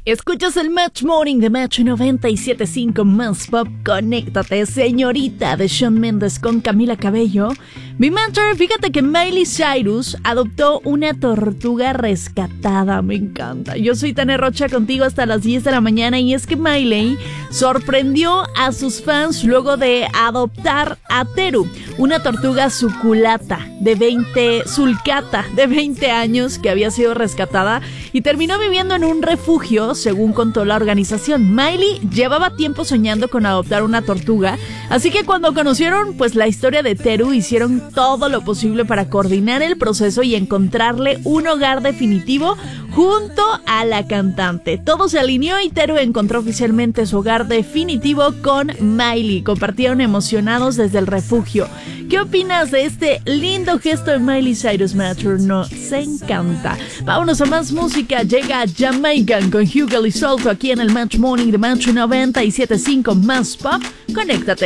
Escuchas el Match Morning de Match 97.5 Más Pop. Conéctate, señorita, de Shawn Mendes con Camila Cabello. Mi mentor, fíjate que Miley Cyrus adoptó una tortuga rescatada. Me encanta. Yo soy Tania Rocha contigo hasta las 10 de la mañana. Y es que Miley sorprendió a sus fans luego de adoptar a Teru, una tortuga sulcata de 20 años que había sido rescatada y terminó viviendo en un refugio, según contó la organización. Miley llevaba tiempo soñando con adoptar una tortuga, así que cuando conocieron pues la historia de Teru, hicieron todo lo posible para coordinar el proceso y encontrarle un hogar definitivo junto a la cantante. Todo se alineó y Teru encontró oficialmente su hogar definitivo con Miley. Compartieron emocionados desde el refugio. ¿Qué opinas de este lindo gesto de Miley Cyrus, Matter? Nos encanta. Vámonos a más música. Llega Jamaican con Hugh Gallisolto aquí en el Match Morning de Match 97.5 Más Pop. Conéctate.